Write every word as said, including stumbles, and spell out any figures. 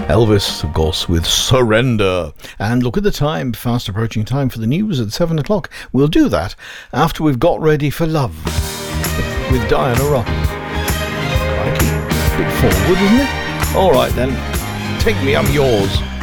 Elvis, of course, with Surrender. And look at the time, fast approaching time for the news at seven o'clock. We'll do that after we've got ready for love with Diana Ross. Crikey, a bit forward, isn't it? All right then, take me, I'm yours.